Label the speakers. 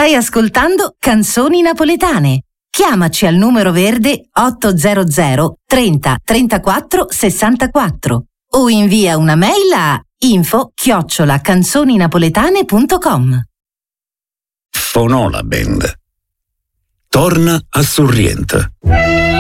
Speaker 1: Stai ascoltando Canzoni Napoletane. Chiamaci al numero verde 800 30 34 64 o invia una mail a info@canzoninapoletane.com.
Speaker 2: Fonola Band torna a Sorrento.